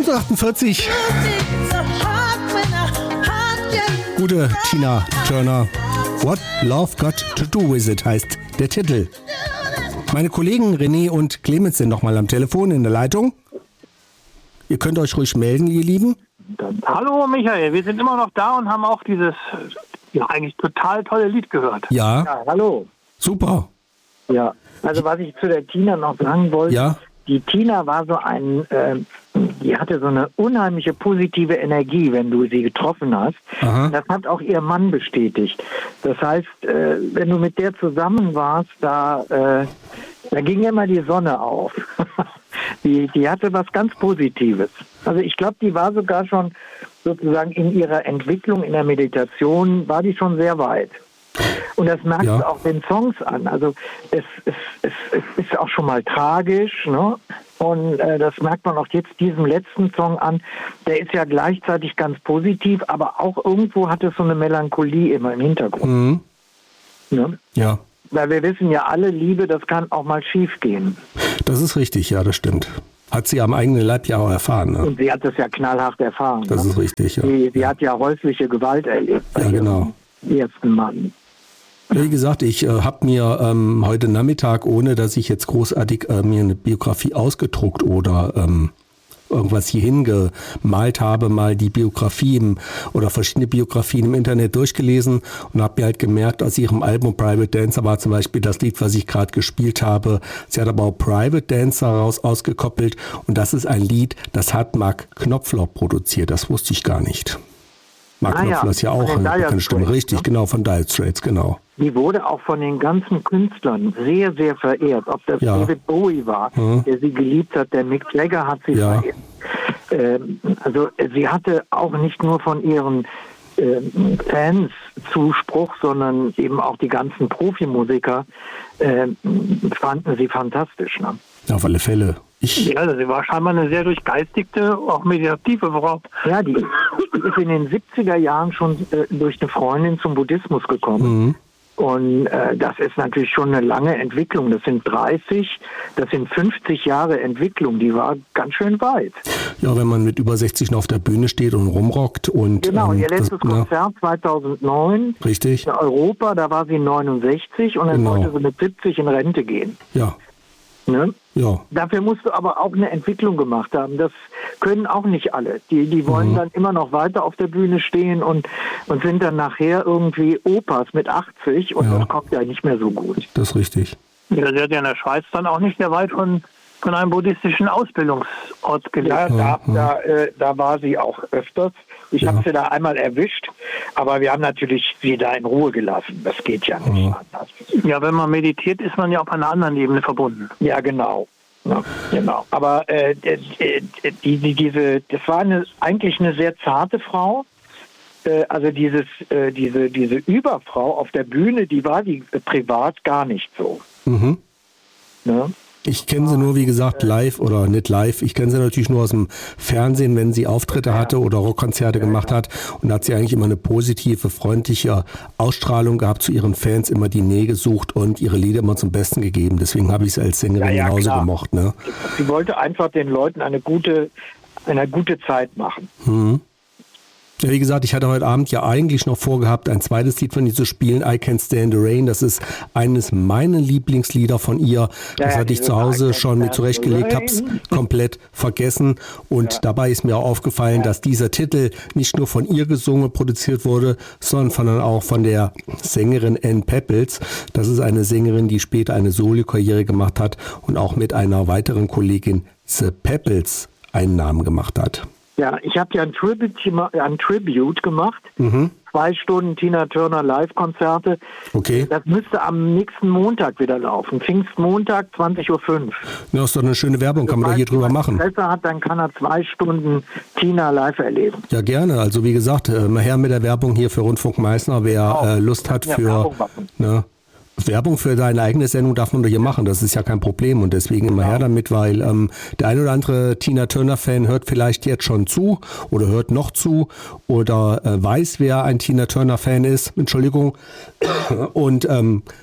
8:48. Gute Tina Turner. What Love Got to Do With It heißt der Titel. Meine Kollegen René und Clemens sind nochmal am Telefon in der Leitung. Ihr könnt euch ruhig melden, ihr Lieben. Hallo Michael, wir sind immer noch da und haben auch dieses eigentlich total tolle Lied gehört. Ja. Ja, hallo. Super. Ja, also was ich zu der Tina noch sagen wollte, Ja. Die Tina war so die hatte so eine unheimliche positive Energie, wenn du sie getroffen hast. Aha. Das hat auch ihr Mann bestätigt. Das heißt, wenn du mit der zusammen warst, da ging immer die Sonne auf. Die hatte was ganz Positives. Also ich glaube, die war sogar schon sozusagen in ihrer Entwicklung, in der Meditation, war die schon sehr weit. Und das merkst du auch den Songs an. Also es ist auch schon mal tragisch, ne? Und das merkt man auch jetzt diesem letzten Song an. Der ist ja gleichzeitig ganz positiv, aber auch irgendwo hat es so eine Melancholie immer im Hintergrund. Mhm. Ne? Ja. Weil wir wissen ja alle, Liebe, das kann auch mal schief gehen. Das ist richtig, ja, das stimmt. Hat sie am eigenen Leib ja auch erfahren. Ne? Und sie hat das ja knallhart erfahren. Das ne? ist richtig, ja. Sie hat ja häusliche Gewalt erlebt. Ja, genau. Ersten Mann. Wie gesagt, ich habe mir heute Nachmittag, ohne dass ich jetzt großartig mir eine Biografie ausgedruckt oder irgendwas hier hingemalt habe, mal die Biografie oder verschiedene Biografien im Internet durchgelesen und habe mir halt gemerkt, aus ihrem Album Private Dancer war zum Beispiel das Lied, was ich gerade gespielt habe. Sie hat aber auch Private Dancer ausgekoppelt und das ist ein Lied, das hat Mark Knopfler produziert. Das wusste ich gar nicht. Mark Knopfler ist ja auch eine bekannte Stimme. Richtig, ne? Genau, von Dire Straits, genau. Die wurde auch von den ganzen Künstlern sehr, sehr verehrt. Ob das David Bowie war, der sie geliebt hat, der Mick Jagger hat sie verehrt. Also sie hatte auch nicht nur von ihren Fans Zuspruch, sondern eben auch die ganzen Profimusiker fanden sie fantastisch. Ne? Auf alle Fälle. Also sie war scheinbar eine sehr durchgeistigte, auch meditative Frau. Ja, die ist in den 70er Jahren schon durch eine Freundin zum Buddhismus gekommen. Mhm. Und das ist natürlich schon eine lange Entwicklung. Das sind 50 Jahre Entwicklung. Die war ganz schön weit. Ja, wenn man mit über 60 noch auf der Bühne steht und rumrockt. Und, genau, ihr letztes Konzert 2009 richtig. in Europa, da war sie 69 und dann wollte sie mit 70 in Rente gehen. Ja. Ne? Ja. Dafür musst du aber auch eine Entwicklung gemacht haben. Das können auch nicht alle. Die wollen dann immer noch weiter auf der Bühne stehen und sind dann nachher irgendwie Opas mit 80 und das kommt ja nicht mehr so gut. Das ist richtig. Ja, sie hat ja in der Schweiz dann auch nicht sehr weit von einem buddhistischen Ausbildungsort gelebt. Ja, da war sie auch öfters. Ich habe sie da einmal erwischt, aber wir haben natürlich sie da in Ruhe gelassen. Das geht ja nicht anders. Ja, wenn man meditiert, ist man ja auf einer anderen Ebene verbunden. Ja, genau. Ja, genau. Aber das war eigentlich eine sehr zarte Frau. Also diese Überfrau auf der Bühne, die war die privat gar nicht so. Mhm. Ne? Ich kenne sie nur, wie gesagt, live oder nicht live. Ich kenne sie natürlich nur aus dem Fernsehen, wenn sie Auftritte hatte oder Rockkonzerte gemacht hat. Und da hat sie eigentlich immer eine positive, freundliche Ausstrahlung gehabt zu ihren Fans, immer die Nähe gesucht und ihre Lieder immer zum Besten gegeben. Deswegen habe ich sie als Sängerin genauso gemocht. Ne? Sie wollte einfach den Leuten eine gute Zeit machen. Mhm. Ja, wie gesagt, ich hatte heute Abend ja eigentlich noch vorgehabt, ein zweites Lied von ihr zu spielen, I Can't Stand the Rain. Das ist eines meiner Lieblingslieder von ihr. Das hatte ich zu Hause schon mit zurechtgelegt, habe es komplett vergessen. Und dabei ist mir auch aufgefallen, dass dieser Titel nicht nur von ihr gesungen, produziert wurde, sondern auch von der Sängerin Ann Pepples. Das ist eine Sängerin, die später eine Solo-Karriere gemacht hat und auch mit einer weiteren Kollegin, The Pepples, einen Namen gemacht hat. Ja, ich habe ja ein Tribute gemacht. 2 Stunden Tina Turner Live-Konzerte. Okay. Das müsste am nächsten Montag wieder laufen. Pfingstmontag, 20:05 Uhr. Ja, ist doch eine schöne Werbung, kann man da hier drüber machen. Wenn er Interesse hat, dann kann er 2 Stunden Tina live erleben. Ja, gerne. Also wie gesagt, mal her mit der Werbung hier für Rundfunk Meißner. Wer Lust hat für Werbung für deine eigene Sendung darf man doch hier machen, das ist ja kein Problem und deswegen immer her damit, weil der ein oder andere Tina Turner-Fan hört vielleicht jetzt schon zu oder hört noch zu oder weiß, wer ein Tina Turner-Fan ist, Entschuldigung, und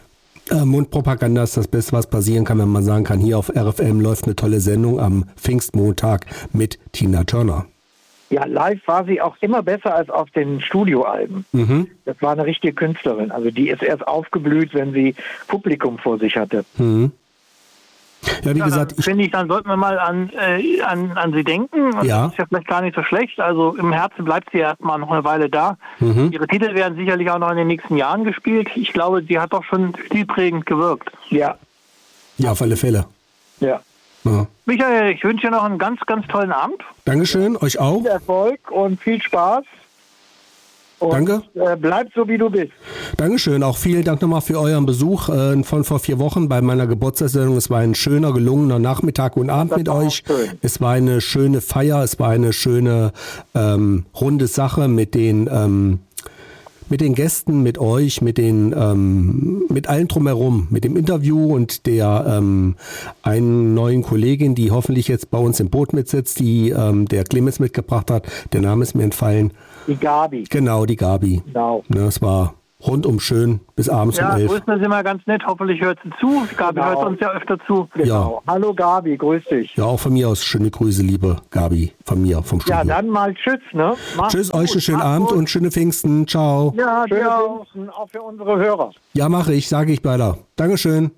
Mundpropaganda ist das Beste, was passieren kann, wenn man sagen kann, hier auf RFM läuft eine tolle Sendung am Pfingstmontag mit Tina Turner. Ja, live war sie auch immer besser als auf den Studioalben. Mhm. Das war eine richtige Künstlerin. Also die ist erst aufgeblüht, wenn sie Publikum vor sich hatte. Mhm. Ja, wie gesagt, dann sollten wir mal an sie denken. Und Ja. Das ist ja vielleicht gar nicht so schlecht. Also im Herzen bleibt sie ja erstmal noch eine Weile da. Ihre Titel werden sicherlich auch noch in den nächsten Jahren gespielt. Ich glaube, sie hat doch schon stilprägend gewirkt. Ja, ja, auf alle Fälle. ja. Ja. Michael, ich wünsche dir noch einen ganz, ganz tollen Abend. Dankeschön, euch auch. Viel Erfolg und viel Spaß. Und, Danke. Bleib so, wie du bist. Dankeschön, auch vielen Dank nochmal für euren Besuch von vor 4 Wochen bei meiner Geburtstagssendung. Es war ein schöner, gelungener Nachmittag und Abend Das mit war auch euch. schön. Es war eine schöne Feier, es war eine schöne runde Sache mit den Gästen, mit euch, mit allen drumherum, mit dem Interview und der einen neuen Kollegin, die hoffentlich jetzt bei uns im Boot mitsitzt, die der Clemens mitgebracht hat. Der Name ist mir entfallen. Die Gabi. Genau, die Gabi. Genau. Ne, es war rundum schön bis abends Ja, um 11. grüßen wir sie mal ganz nett. Hoffentlich hört sie zu. Gabi Genau. hört uns ja öfter zu. Genau. Hallo Gabi, grüß dich. Ja, auch von mir aus schöne Grüße, liebe Gabi, von mir, vom Studio. Ja, dann mal tschüss, ne? Mach's Tschüss, gut. euch einen schönen Mach's Abend gut. und schöne Pfingsten. Ciao. Ja, Schöne dir auch. Pfingsten, auch für unsere Hörer. Ja, mache ich, sage ich weiter. Dankeschön.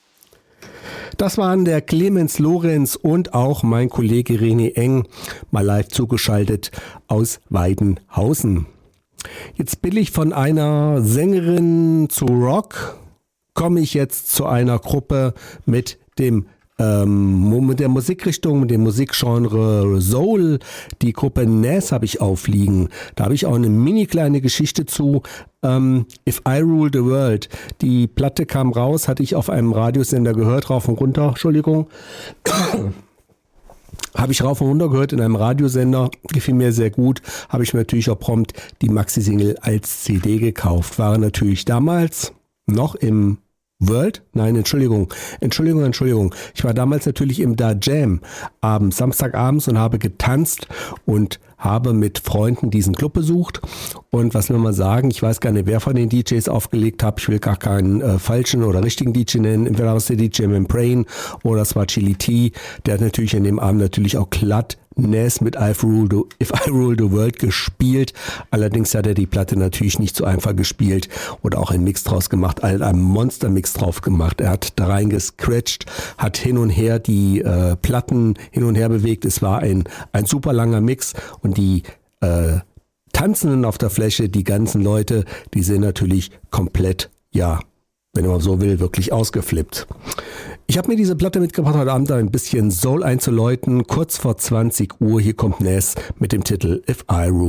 Das waren der Clemens Lorenz und auch mein Kollege René Eng, mal live zugeschaltet aus Weidenhausen. Jetzt bin ich von einer Sängerin zu Rock, komme ich jetzt zu einer Gruppe mit der Musikrichtung, mit dem Musikgenre Soul. Die Gruppe Nas habe ich aufliegen. Da habe ich auch eine mini kleine Geschichte zu. If I Rule the World. Die Platte kam raus, hatte ich auf einem Radiosender gehört, rauf und runter, Entschuldigung. Habe ich rauf und runter gehört in einem Radiosender, gefiel mir sehr gut, habe ich mir natürlich auch prompt die Maxi-Single als CD gekauft. War natürlich damals noch im World? Nein, Entschuldigung. Ich war damals natürlich im Da Jam abends, Samstagabends und habe getanzt und habe mit Freunden diesen Club besucht. Und was will man sagen, ich weiß gar nicht, wer von den DJs aufgelegt hat. Ich will gar keinen falschen oder richtigen DJ nennen. Entweder war es der DJ Membrane oder es war Chili T. Der hat natürlich an dem Abend natürlich auch glatt Nas mit If I Rule the World gespielt. Allerdings hat er die Platte natürlich nicht so einfach gespielt oder auch einen Mix draus gemacht, einen Monster-Mix drauf gemacht. Er hat da rein gescratcht, hat hin und her die Platten hin und her bewegt. Es war ein super langer Mix und die Tanzenden auf der Fläche, die ganzen Leute, die sind natürlich komplett, ja, wenn man so will, wirklich ausgeflippt. Ich habe mir diese Platte mitgebracht, heute Abend ein bisschen Soul einzuläuten. Kurz vor 20 Uhr, hier kommt Nas mit dem Titel If I Rule.